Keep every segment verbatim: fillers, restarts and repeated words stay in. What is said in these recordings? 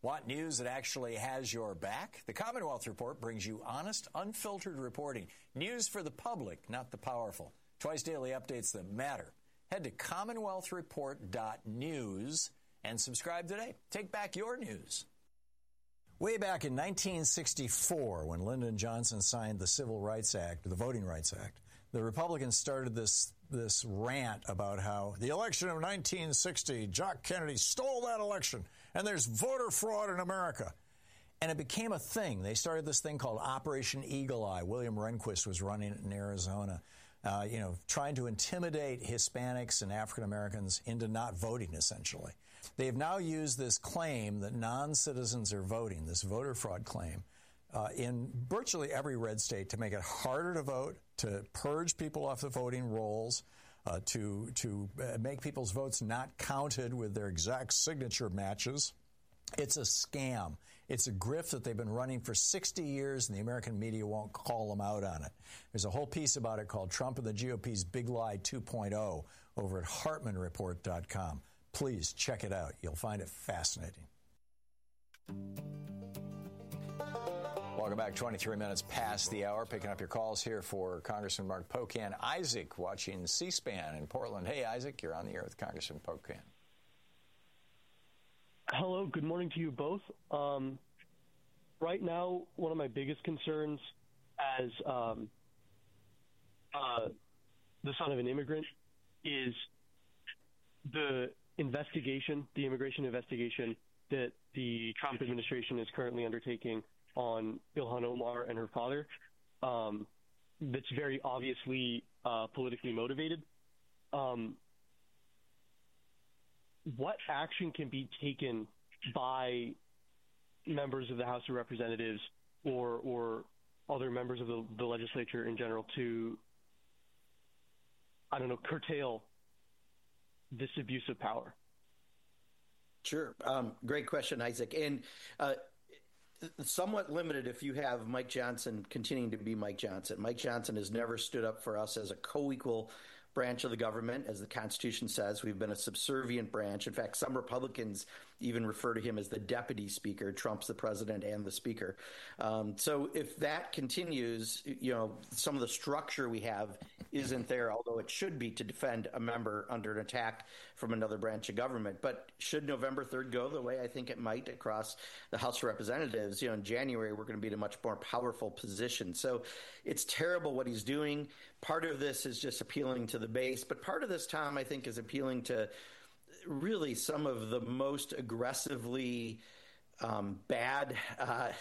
Want news that actually has your back? The Commonwealth Report brings you honest, unfiltered reporting. News for the public, not the powerful. Twice daily updates that matter. Head to commonwealth report dot news and subscribe today. Take back your news. Way back in nineteen sixty-four, when Lyndon Johnson signed the Civil Rights Act, the Voting Rights Act, the Republicans started this this rant about how the election of nineteen sixty, Jock Kennedy stole that election, and there's voter fraud in America. And it became a thing. They started this thing called Operation Eagle Eye. William Rehnquist was running it in Arizona, uh, you know, trying to intimidate Hispanics and African Americans into not voting, essentially. They have now used this claim that non-citizens are voting, this voter fraud claim, uh, in virtually every red state to make it harder to vote, to purge people off the voting rolls, uh, to, to uh, make people's votes not counted with their exact signature matches. It's a scam. It's a grift that they've been running for sixty years, and the American media won't call them out on it. There's a whole piece about it called Trump and the G O P's Big Lie two point oh over at hartman report dot com. Please check it out. You'll find it fascinating. Welcome back. twenty-three minutes past the hour. Picking up your calls here for Congressman Mark Pocan. Isaac watching C-SPAN in Portland. Hey, Isaac, you're on the air with Congressman Pocan. Hello, good morning to you both. Um, right now, one of my biggest concerns as um, uh, the son of an immigrant is the investigation, the immigration investigation that the Trump administration is currently undertaking on Ilhan Omar and her father. Um, that's very obviously uh, politically motivated. Um, what action can be taken by members of the House of Representatives or or other members of the, the legislature in general to, I don't know, curtail this abuse of power? Sure. Um, great question, Isaac. And uh, somewhat limited if you have Mike Johnson continuing to be Mike Johnson. Mike Johnson has never stood up for us as a co-equal branch of the government. As the Constitution says, we've been a subservient branch. In fact, some Republicans even refer to him as the deputy speaker. Trump's the president and the speaker. Um, so if that continues, you know, some of the structure we have isn't there, although it should be to defend a member under an attack from another branch of government. But should November third go the way I think it might across the House of Representatives, you know, in January, we're going to be in a much more powerful position. So it's terrible what he's doing. Part of this is just appealing to the base. But part of this, Tom, I think is appealing to really some of the most aggressively um, bad uh,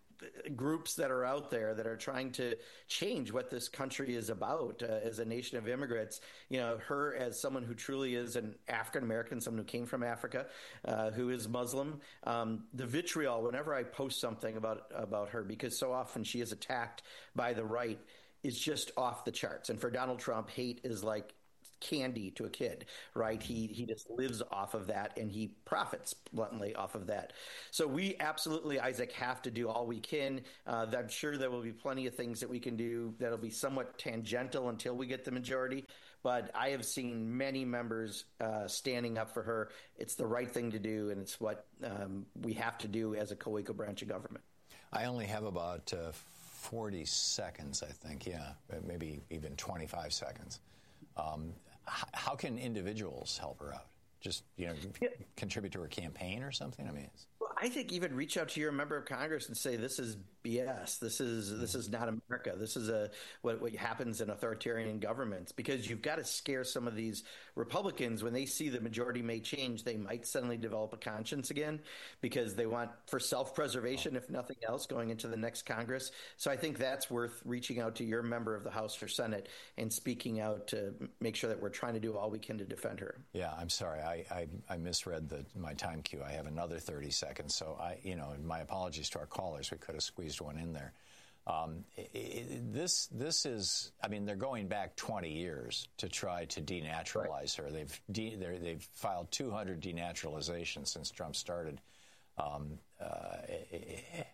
groups that are out there that are trying to change what this country is about uh, as a nation of immigrants. You know, her as someone who truly is an African-American, someone who came from Africa, uh, who is Muslim. Um, the vitriol, whenever I post something about, about her, because so often she is attacked by the right, is just off the charts. And for Donald Trump, hate is like candy to a kid, right? He he just lives off of that, and he profits bluntly off of that. So we absolutely, Isaac, have to do all we can. Uh, I'm sure there will be plenty of things that we can do that'll be somewhat tangential until we get the majority. But I have seen many members uh, standing up for her. It's the right thing to do, and it's what um, we have to do as a co-equal branch of government. I only have about uh, forty seconds, I think. Yeah, maybe even twenty-five seconds. Um, h- how can individuals help her out? Just, you know, yeah. contribute to her campaign or something? I mean, it's... Well, I think even reach out to your member of Congress and say, this is B S. This is mm-hmm. this is not America. This is a what, what happens in authoritarian governments, because you've got to scare some of these Republicans when they see the majority may change. They might suddenly develop a conscience again because they want for self-preservation, oh. if nothing else, going into the next Congress. So I think that's worth reaching out to your member of the House or Senate and speaking out to make sure that we're trying to do all we can to defend her. Yeah, I'm sorry. I I, I, I misread the, my time cue. I have another thirty seconds. So, I, you know, my apologies to our callers. We could have squeezed one in there. Um, it, it, this this is, I mean, they're going back twenty years to try to denaturalize right. her. They've de, they've filed two hundred denaturalizations since Trump started. Um, uh, it,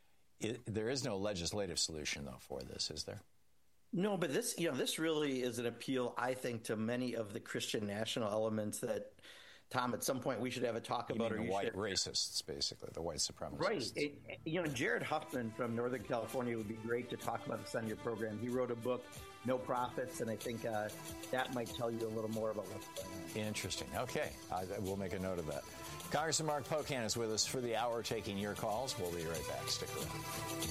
it, there is no legislative solution, though, for this, is there? No, but this, you know, this really is an appeal, I think, to many of the Christian national elements that Tom, at some point we should have a talk you about mean it. the white racists, basically, the white supremacists. Right. It, you know, Jared Huffman from Northern California would be great to talk about this on your program. He wrote a book, No Profits, and I think uh, that might tell you a little more about what's going on. Interesting. Okay. I, we'll make a note of that. Congressman Mark Pocan is with us for the hour taking your calls. We'll be right back. Stick around.